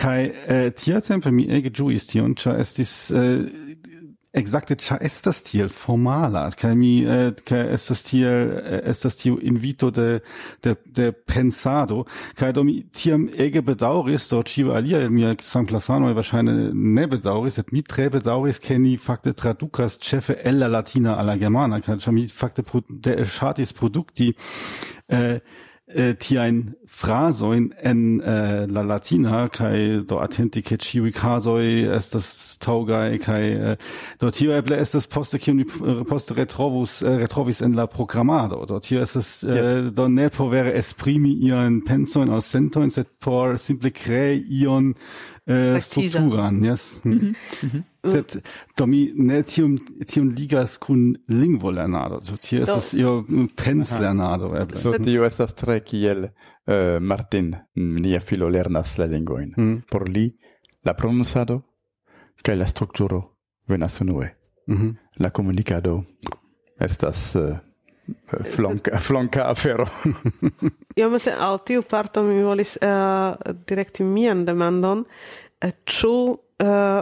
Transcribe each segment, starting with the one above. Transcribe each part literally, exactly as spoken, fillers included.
kai äh, Tiertempe mi ege Juis tion, cha estis äh, exakte cha estas tiel formala, kai mi äh, kai estas tiel äh, estas tio invito de de de pensado, kai do mi tiam ege bedauris do ĉiu alia mi samplasano wahrscheinlich ne bedauris, et mi tre bedauris ke ni fakte tradukas ĉefe el la latina al la germana, kai cha mi fakte pro, de ŝatis produkti äh, ti ein frasoin en uh, la latina kai do atenti ke ĉiuj kazoj estas taŭgaj kai uh, do tio eble estas poste kiun mi poste retrovus uh, retrovis en la programado do tio estas uh, yes. do ne por vere esprimi ian pensojn aŭ sentojn sed por simple krei ion uh, strukturan yes mm-hmm. Mm-hmm. Sed do mi ne tiun tiun ligas kun lingvolernado. So tio estas io penslernado eble. So tio estas tre kiel uh, Martin, nia filo lernas la lingvojn. Mm. Por li la prononcado kaj la strukturo venas unue. Mm-hmm. La komunikado estas uh, flonka flonka afero. Io mete al tiu parto mi volis uh, direkti mian demandon, ĉu uh,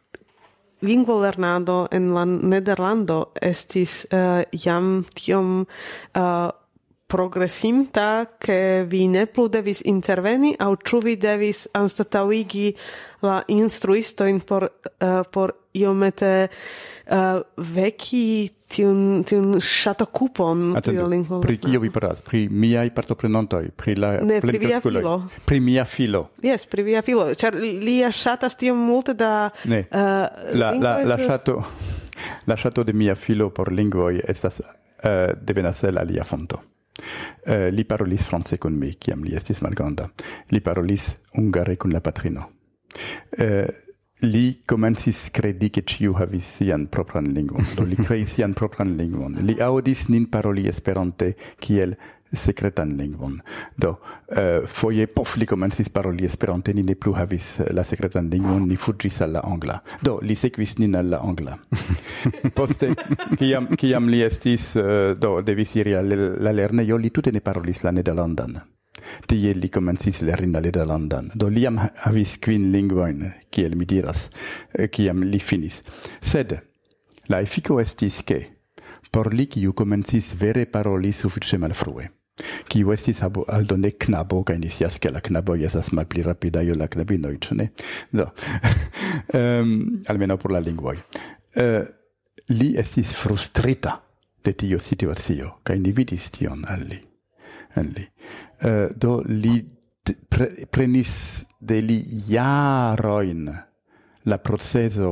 lingvolernado en la Nederlando estis uh, jam tiom uh, progresinta che vi ne plu devis interveni aŭ ĉu vi devis anstataŭigi la instruistojn por uh, por iomete uh, veki tiun tiun ŝatokupon pri lingvo. Pri kio vi parolas? Pri miaj partoprenantoj, pri la ne, pri via filo. Pri mia filo. Yes, pri via filo. Ĉar lia ŝatas tiom multe da ne. Uh, la la la ŝato la ŝato de mia filo por lingvoj estas uh, devenas el alia fonto. Uh, li parolis france kun mi, kiam li estis malgranda. Li parolis hungare kun la patrino. Uh, li komencis kredi ke ĉiu havis sian propran lingvon. Do li kreis sian propran lingvon. Li aŭdis nin paroli Esperante kiel sekretan lingvon. Do uh, foje pof li komencis paroli Esperante, ni ne plu havis la sekretan lingvon, ni fuĝis al la angla. Do li sekvis nin al la angla. Poste kiam kiam li estis uh, do devis iri al la lernejo, li tute ne parolis la nederlandan. Tie li komencis lerni la nederlandan. Do li jam havis kvin lingvojn, kiel mi diras, kiam li finis. Sed la efiko estis ke por li kiu komencis vere paroli sufiĉe malfrue, kiu estis aldone knabo, kaj ni scias ke la knaboj estas malpli rapidaj ol la knabinoj, ĉu ne? Do um, almenaŭ por la lingvoj. Uh, li estis frustrita de tiu situacio, kaj ni vidis tion al li. En li. Uh, do li pre, prenis de li jarojn la proceso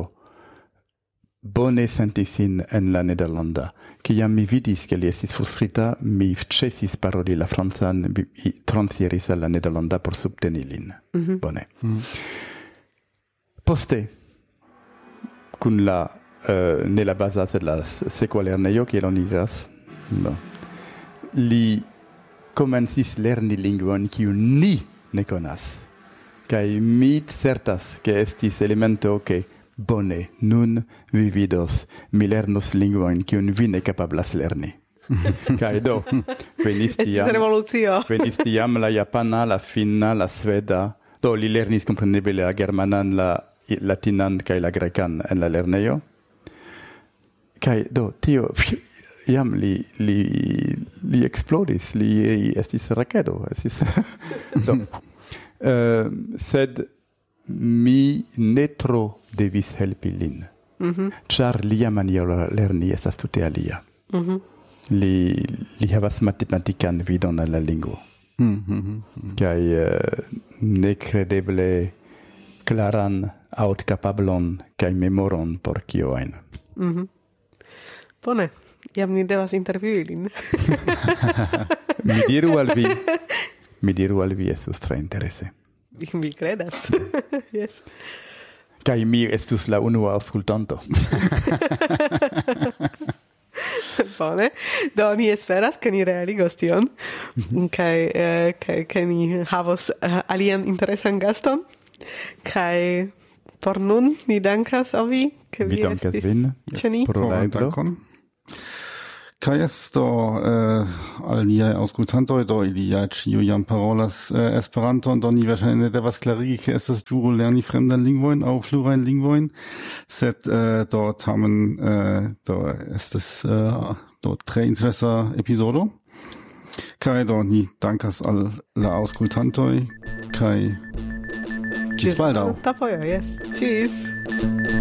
bone sentis sin en la Nederlanda. Kiam mi vidis ke li estis frustrita, mi ĉesis paroli la francan, mi transiris al la Nederlanda por subteni lin. Mm-hmm. Bone. Mm-hmm. Poste, kun la uh, ne la baza, sed la sekva lernejo, kiel oni diras, no. Li komencis lerni lingvon kiu ni ne konas. Kaj mi certas ke estis elemento ke bone, nun vi vidos, mi lernus lingvon kiun vi ne kapablas lerni. Kaj do, venis tiam, venis tiam la japana, la finna, la sveda, do li lernis kompreneble la germanan, la latinan kaj la grekan en la lernejo. Kaj do, tio Iam li, li, li explodis, li estis rakedo, estis... Do. uh, sed mi ne tro devis helpi lin, mm-hmm. Ĉar lia maniero lerni estas tute alia. Mm-hmm. Li, li havas matematikan vidon al la lingvo. Mm-hmm. Kaj uh, nekredeble klaran aŭdkapablon kaj memoron por kio ajn. Mm-hmm. Bone. Jam mi devas intervjui lin. mi diru al vi, mi diru al vi estus tre interese. Mi credas. Yes. Kaj mi estus la unua aŭskultanto. Bone. Do ni esperas ke ni realigos tion, kaj eh, kaj kaj ni havos uh, alian interesan gaston. Kaj por nun ni dankas al vi, ke vi estis ĉe ni. Pro la eblo. kai esto uh, al niaj aŭskultantoj do ili ja ĉiuj jam parolas uh, Esperanton, do ni verŝajne ne devas klarigi, ke estas ĝuro lerni fremdan lingvojn aŭ plurajn lingvojn, sed uh, do tamen uh, do estas uh, do tre interesa epizodo. Kaj do ni dankas al la aŭskultantoj kaj ĝis baldaŭ. Yes. Tschüss.